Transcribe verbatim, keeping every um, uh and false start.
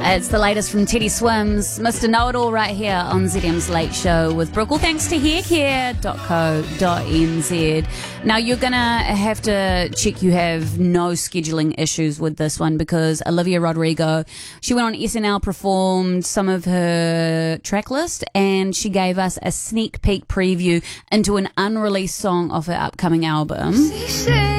It's the latest from Teddy Swims, Mister Know-It-All, right here on Z M's Late Show with Brooke. All thanks to haircare dot co dot n z. Now, you're going to have to check you have no scheduling issues with this one, because Olivia Rodrigo, she went on S N L, performed some of her track list, and she gave us a sneak peek preview into an unreleased song off her upcoming album.